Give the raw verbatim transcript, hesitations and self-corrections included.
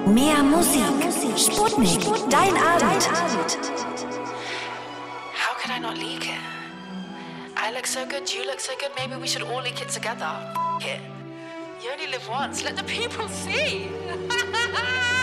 Mehr Musik. Sputnik. Dein Abend. How could I not leak it? I look so good, you look so good, maybe we should all leak it together. F it. You only live once, let the people see.